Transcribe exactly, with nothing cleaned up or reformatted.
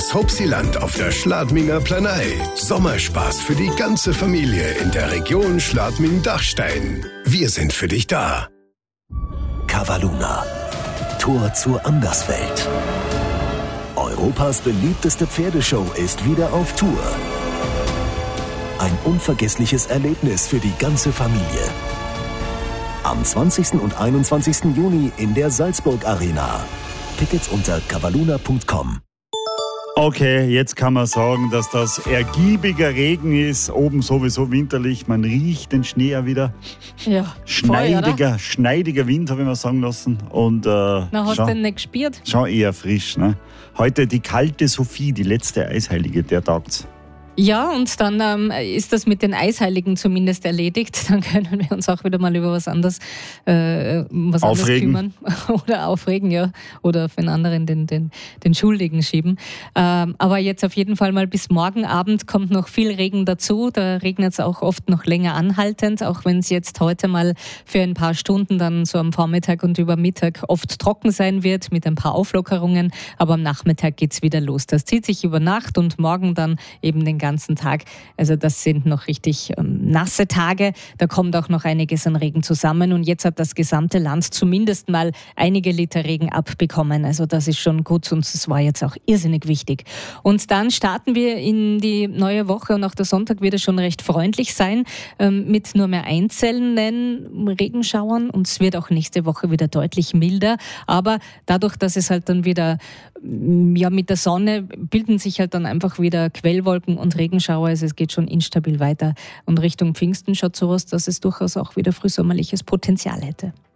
Das Hopsiland auf der Schladminger Planei. Sommerspaß für die ganze Familie in der Region Schladming-Dachstein. Wir sind für dich da. Cavaluna. Tor zur Anderswelt. Europas beliebteste Pferdeshow ist wieder auf Tour. Ein unvergessliches Erlebnis für die ganze Familie. Am zwanzigsten und einundzwanzigsten Juni in der Salzburg Arena. Tickets unter cavaluna punkt com. Okay, jetzt kann man sagen, dass das ergiebiger Regen ist. Oben sowieso winterlich. Man riecht den Schnee ja wieder. Ja, Schneidiger, voll, schneidiger Wind, habe ich mal sagen lassen. Und, äh, Na, hast schau, du den nicht gespürt? Schon eher frisch. Ne? Heute die kalte Sophie, die letzte Eisheilige, der tagt's. Ja, und dann ähm, ist das mit den Eisheiligen zumindest erledigt. Dann können wir uns auch wieder mal über was anderes, äh, was anderes kümmern. Oder aufregen, ja. Oder auf den anderen den, den, den Schuldigen schieben. Ähm, aber jetzt auf jeden Fall mal bis morgen Abend kommt noch viel Regen dazu. Da regnet es auch oft noch länger anhaltend, auch wenn es jetzt heute mal für ein paar Stunden dann so am Vormittag und über Mittag oft trocken sein wird mit ein paar Auflockerungen. Aber am Nachmittag geht es wieder los. Das zieht sich über Nacht und morgen dann eben den ganzen Tag. Also das sind noch richtig ähm, nasse Tage. Da kommt auch noch einiges an Regen zusammen und jetzt hat das gesamte Land zumindest mal einige Liter Regen abbekommen. Also das ist schon gut und es war jetzt auch irrsinnig wichtig. Und dann starten wir in die neue Woche und auch der Sonntag wird es schon recht freundlich sein ähm, mit nur mehr einzelnen Regenschauern und es wird auch nächste Woche wieder deutlich milder. Aber dadurch, dass es halt dann wieder ja, mit der Sonne bilden sich halt dann einfach wieder Quellwolken und Regenschauer. Also es geht schon instabil weiter. Und Richtung Pfingsten schaut so aus, dass es durchaus auch wieder frühsommerliches Potenzial hätte.